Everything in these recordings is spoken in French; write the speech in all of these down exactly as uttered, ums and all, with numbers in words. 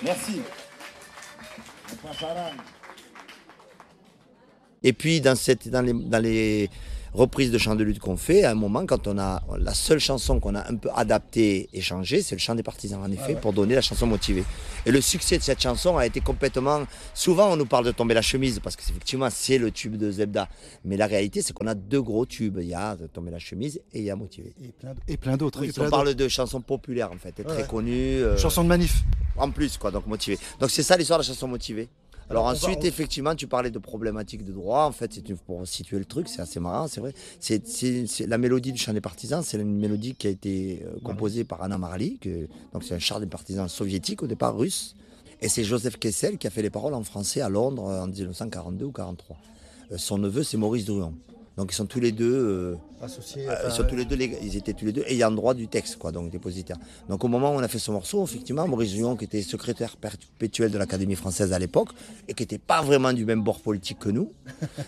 Merci. Et puis dans, cette, dans, les, dans les reprises de chants de lutte qu'on fait, à un moment, quand on a la seule chanson qu'on a un peu adaptée et changée, c'est le chant des partisans, en effet, ah ouais. pour donner la chanson motivée. Et le succès de cette chanson a été complètement... Souvent, on nous parle de Tomber la chemise, parce qu'effectivement, c'est le tube de Zebda. Mais la réalité, c'est qu'on a deux gros tubes. Il y a Tomber la chemise et il y a Motivé. Et plein, et plein d'autres. Oui, on parle de chansons populaires, en fait, et très ouais. connues. Euh... Chansons de manif. En plus, quoi, donc Motivé. Donc c'est ça l'histoire de la chanson motivée. Alors, Alors ensuite, va, on... effectivement, tu parlais de problématiques de droit. En fait, c'est une, pour situer le truc, c'est assez marrant, c'est vrai. C'est, c'est, c'est la mélodie du chant des partisans, c'est une mélodie qui a été euh, composée par Anna Marly, que, donc c'est un chant des partisans soviétique au départ russe. Et c'est Joseph Kessel qui a fait les paroles en français à Londres en dix-neuf cent quarante-deux ou quarante-trois. Euh, son neveu, c'est Maurice Druon. Donc ils sont tous les deux euh, associés. Euh, ils, sont tous les deux, ils étaient tous les deux ayant droit du texte, quoi, donc dépositaires. Donc au moment où on a fait ce morceau, effectivement, Maurice Druon, qui était secrétaire perpétuel de l'Académie française à l'époque, et qui n'était pas vraiment du même bord politique que nous,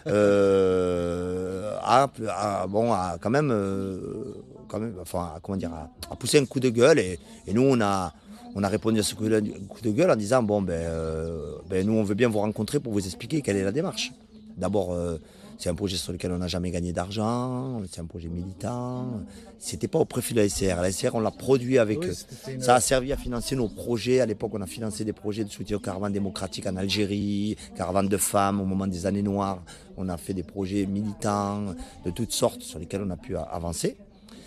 euh, a, a, bon, a quand même, euh, quand même enfin, comment dire, a, a poussé un coup de gueule, et, et nous on a. On a répondu à ce coup de gueule en disant bon ben, euh, ben nous on veut bien vous rencontrer pour vous expliquer quelle est la démarche. D'abord euh, c'est un projet sur lequel on n'a jamais gagné d'argent, c'est un projet militant. C'était pas au profit de la S R. La S R on l'a produit avec oui, eux. Une... Ça a servi à financer nos projets. À l'époque on a financé des projets de soutien aux caravanes démocratiques en Algérie, caravanes de femmes au moment des années noires. On a fait des projets militants de toutes sortes sur lesquels on a pu avancer.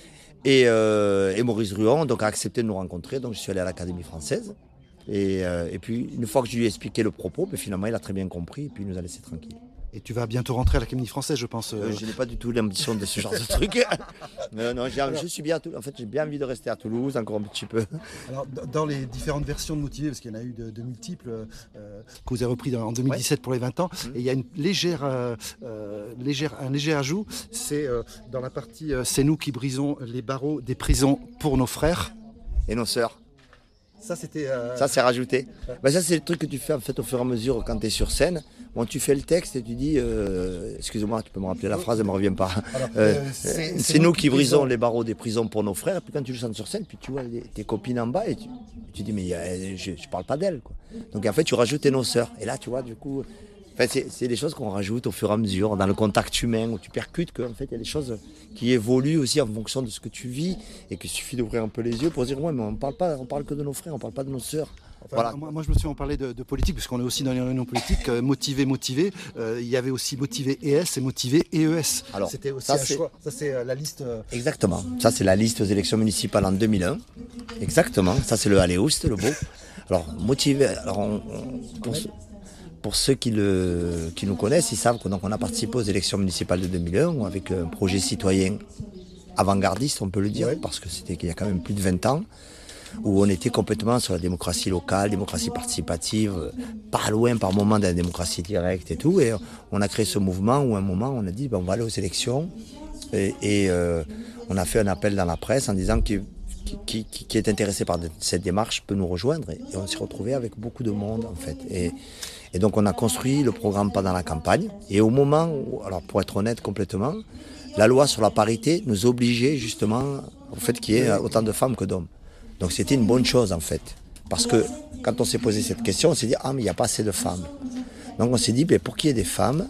Et, euh, et Maurice Druon donc, a accepté de nous rencontrer, donc je suis allé à l'Académie française. Et, euh, et puis, une fois que je lui ai expliqué le propos, ben, finalement, il a très bien compris et puis il nous a laissé tranquille. Et tu vas bientôt rentrer à l'Académie française, je pense. Euh... Euh, je n'ai pas du tout l'ambition de ce genre de truc. non, non, j'ai, je suis bien à Toulouse. En fait, j'ai bien envie de rester à Toulouse encore un petit peu. Alors, dans les différentes versions de Motivé, parce qu'il y en a eu de, de multiples, euh, que vous avez repris en deux mille dix-sept ouais. pour les vingt ans, mmh. et il y a une légère, euh, euh, légère, un léger ajout, c'est euh, dans la partie euh, « C'est nous qui brisons les barreaux des prisons pour nos frères ». Et nos sœurs. Ça, c'était, euh... ça, c'est rajouté. Ouais. Ben, ça, c'est le truc que tu fais en fait, au fur et à mesure quand tu es sur scène. Bon, tu fais le texte et tu dis, euh, excuse-moi, tu peux me rappeler la phrase, elle ne me revient pas. Alors, euh, euh, c'est, c'est, c'est nous qui brisons les barreaux des prisons pour nos frères. Et puis quand tu le chantes sur scène, puis tu vois les, tes copines en bas et tu, tu dis, mais euh, je ne parle pas d'elles. Quoi. Donc en fait, tu rajoutes nos sœurs. Et là, tu vois, du coup, enfin, c'est, c'est des choses qu'on rajoute au fur et à mesure, dans le contact humain, où tu percutes qu'en fait, il y a des choses qui évoluent aussi en fonction de ce que tu vis et qu'il suffit d'ouvrir un peu les yeux pour se dire, ouais, mais on ne parle pas, on parle que de nos frères, on ne parle pas de nos sœurs. Enfin, voilà. moi, moi, je me souviens, on parlait de, de politique, parce qu'on est aussi dans les réunions politiques, euh, motivé, motivé. Euh, il y avait aussi motivé E S et motivé E E S. Alors, c'était aussi ça, un c'est... choix. Ça, c'est euh, la liste. Euh... Exactement. Ça, c'est la liste aux élections municipales en deux mille un. Exactement. Ça, c'est le Aléoust, le beau. Alors, motivé. Alors, on, on, pour, ce, pour ceux qui, le, qui nous connaissent, ils savent qu'on on a participé aux élections municipales de deux mille un avec un projet citoyen avant-gardiste, on peut le dire, ouais. parce que c'était il y a quand même plus de vingt ans. Où on était complètement sur la démocratie locale, démocratie participative, pas loin par moment de la démocratie directe et tout. Et on a créé ce mouvement où à un moment on a dit ben, on va aller aux élections et, et euh, on a fait un appel dans la presse en disant qui, qui, qui, qui est intéressé par cette démarche peut nous rejoindre. Et on s'est retrouvé avec beaucoup de monde en fait. Et, et donc on a construit le programme pendant la campagne. Et au moment où, alors pour être honnête complètement, la loi sur la parité nous obligeait justement au fait qu'il y ait autant de femmes que d'hommes. Donc c'était une bonne chose en fait. Parce que quand on s'est posé cette question, on s'est dit « Ah mais il n'y a pas assez de femmes ». Donc on s'est dit ben, pour qu'il y ait des femmes,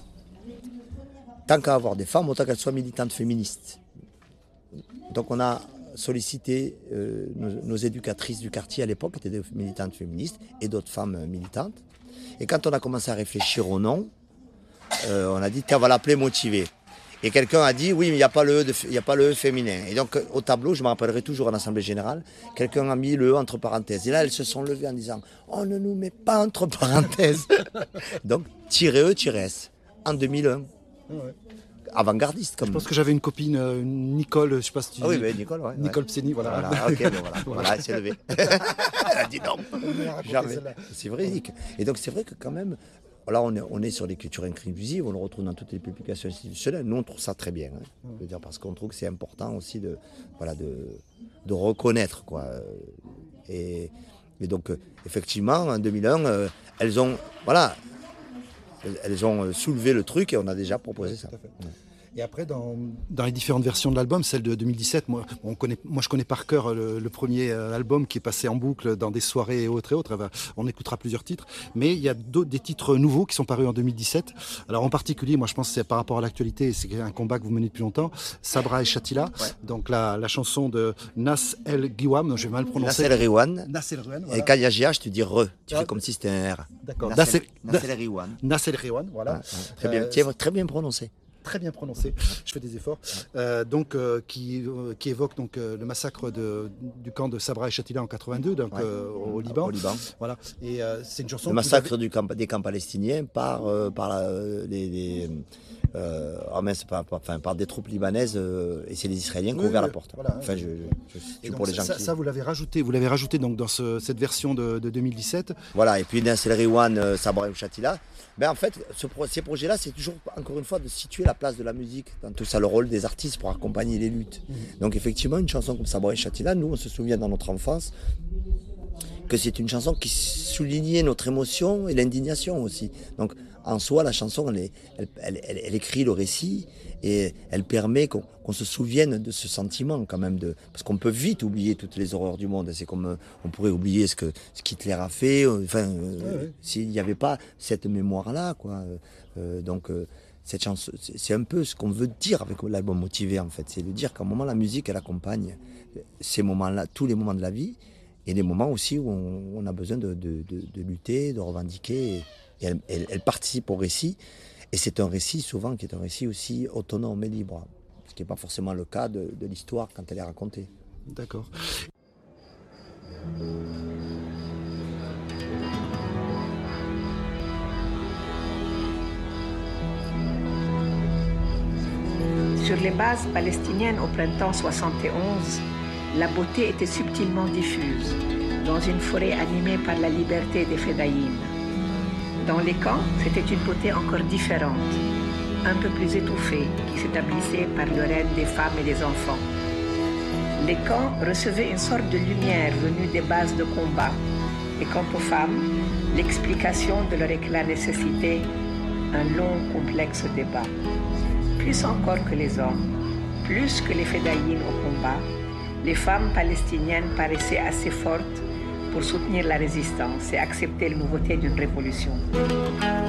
tant qu'à avoir des femmes, autant qu'elles soient militantes féministes. Donc on a sollicité euh, nos, nos éducatrices du quartier à l'époque, qui étaient des militantes féministes, et d'autres femmes militantes. Et quand on a commencé à réfléchir au nom, euh, on a dit « Tiens, on va l'appeler Motivé ». Et quelqu'un a dit, oui, mais il n'y a pas le E, de, il n'y a pas le E féminin. Et donc, au tableau, je me rappellerai toujours en Assemblée Générale, quelqu'un a mis le E entre parenthèses. Et là, elles se sont levées en disant, on ne nous met pas entre parenthèses. Donc, tiré E, tiré S, en deux mille un. Ah ouais. Avant-gardiste, comme. Je pense que j'avais une copine, euh, Nicole, je ne sais pas si tu ah oui, mais Nicole, ouais. Nicole ouais. Pseni, voilà. Voilà, ok, bon, voilà, voilà, elle s'est levée. Elle a dit non, jamais. C'est vrai, Nick. Et donc, c'est vrai que quand même, là, on est, on est sur l'écriture inclusive, on le retrouve dans toutes les publications institutionnelles. Nous, on trouve ça très bien. Hein. Je veux dire, parce qu'on trouve que c'est important aussi de, voilà, de, de reconnaître. Quoi. Et, et donc, effectivement, en deux mille un, euh, elles ont, voilà, elles ont soulevé le truc et on a déjà proposé ça. Tout à fait. Et après, dans, dans les différentes versions de l'album, celle de deux mille dix-sept, moi, on connaît, moi je connais par cœur le, le premier album qui est passé en boucle dans des soirées et autres et autres. On écoutera plusieurs titres. Mais il y a des titres nouveaux qui sont parus en deux mille dix-sept. Alors en particulier, moi je pense que c'est par rapport à l'actualité, c'est un combat que vous menez depuis longtemps. Sabra et Shatila, ouais. Donc la, la chanson de Nas El Giwam, je vais mal prononcer. Nas El Riwan. Nas El Riwan, voilà. Et quand il y a G H, tu dis re. Tu ah, fais comme si c'était un R. D'accord. Nas El Riwan. Nas El Riwan, voilà. Ah, ah, très bien, euh, très bien prononcé. Très bien prononcé, je fais des efforts, euh, donc, euh, qui, euh, qui évoque donc, euh, le massacre de, du camp de Sabra et Shatila en quatre-vingt-deux, donc, ouais. euh, au Liban. Au Liban. Voilà. Et euh, c'est une chanson. Le massacre avez... du camp, des camps palestiniens par, euh, par, la, les, les, euh, oh mince, par, par, enfin, par des troupes libanaises, euh, et c'est les Israéliens qui ont oui, ouvert oui, la porte. Voilà, enfin, je, je, je, je pour les gens ça, qui... ça, vous l'avez rajouté, vous l'avez rajouté donc, dans ce, cette version de, de deux mille dix-sept. Voilà, et puis Nas El Riwan, euh, Sabra et Shatila. Ben, en fait, ce, ces projets-là, c'est toujours, encore une fois, de situer la place de la musique dans tout ça, le rôle des artistes pour accompagner les luttes. Mmh. Donc effectivement, une chanson comme Sabra et Shatila, nous, on se souvient dans notre enfance que c'est une chanson qui soulignait notre émotion et l'indignation aussi. Donc en soi, la chanson, elle, est, elle, elle, elle, elle écrit le récit et elle permet qu'on qu'on se souvienne de ce sentiment quand même. De, parce qu'on peut vite oublier toutes les horreurs du monde. C'est comme on pourrait oublier ce que ce qu'Hitler a fait. Enfin, euh, ouais, ouais. S'il n'y avait pas cette mémoire-là, quoi. Euh, donc euh, cette chanson, c'est un peu ce qu'on veut dire avec l'album Motivé, en fait. C'est de dire qu'à un moment, la musique, elle accompagne ces moments-là, tous les moments de la vie, et les moments aussi où on, on a besoin de, de, de, de lutter, de revendiquer. Et, et elle, elle, elle participe au récit. Et c'est un récit, souvent, qui est un récit aussi autonome et libre. Ce qui n'est pas forcément le cas de, de l'histoire quand elle est racontée. D'accord. Sur les bases palestiniennes au printemps soixante et onze, la beauté était subtilement diffuse, dans une forêt animée par la liberté des Fedaïm. Dans les camps, c'était une beauté encore différente, un peu plus étouffée, qui s'établissait par le règne des femmes et des enfants. Les camps recevaient une sorte de lumière venue des bases de combat, et quant aux femmes, l'explication de leur éclat nécessitait un long, complexe débat. Plus encore que les hommes, plus que les Fedaïm au combat, les femmes palestiniennes paraissaient assez fortes pour soutenir la résistance et accepter les nouveautés d'une révolution.